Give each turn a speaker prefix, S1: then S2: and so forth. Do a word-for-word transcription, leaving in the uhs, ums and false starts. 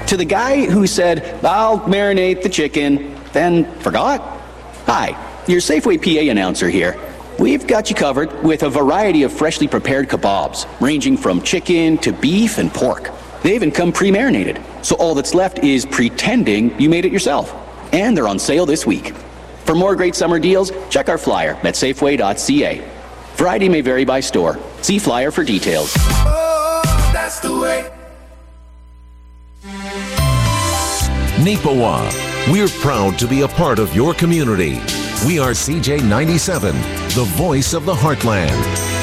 S1: To the guy who said, I'll marinate the chicken, then forgot? Hi, your Safeway P A announcer here. We've got you covered with a variety of freshly prepared kebabs, ranging from chicken to beef and pork. They even come pre-marinated, so all that's left is pretending you made it yourself. And they're on sale this week. For more great summer deals, check our flyer at safeway dot c a. Variety may vary by store. See flyer for details.
S2: Oh, that's the way.
S3: Neepawa, we're proud to be a part of your community. We are C J ninety-seven, the voice of the heartland.